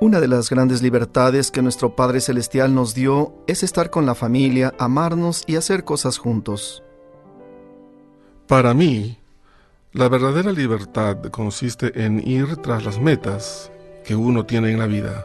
Una de las grandes libertades que nuestro Padre Celestial nos dio es estar con la familia, amarnos y hacer cosas juntos. Para mí, la verdadera libertad consiste en ir tras las metas que uno tiene en la vida.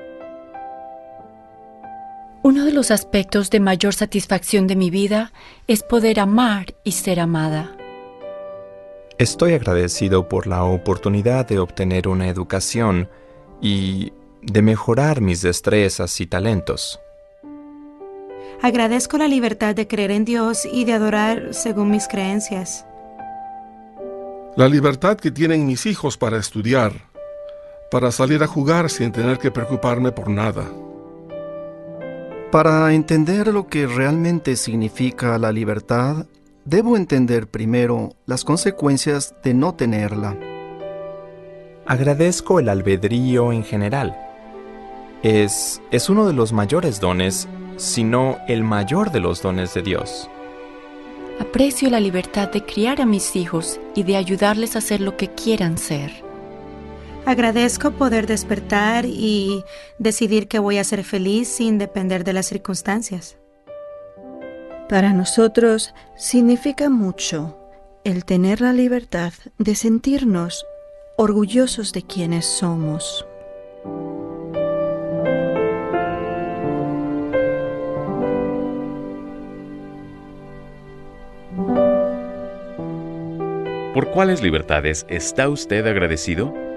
Uno de los aspectos de mayor satisfacción de mi vida es poder amar y ser amada. Estoy agradecido por la oportunidad de obtener una educación y de mejorar mis destrezas y talentos. Agradezco la libertad de creer en Dios y de adorar según mis creencias. La libertad que tienen mis hijos para estudiar, para salir a jugar sin tener que preocuparme por nada. Para entender lo que realmente significa la libertad, debo entender primero las consecuencias de no tenerla. Agradezco el albedrío en general. Es uno de los mayores dones, si no el mayor de los dones de Dios. Aprecio la libertad de criar a mis hijos y de ayudarles a ser lo que quieran ser. Agradezco poder despertar y decidir que voy a ser feliz sin depender de las circunstancias. Para nosotros significa mucho el tener la libertad de sentirnos orgullosos de quienes somos. ¿Por cuáles libertades está usted agradecido?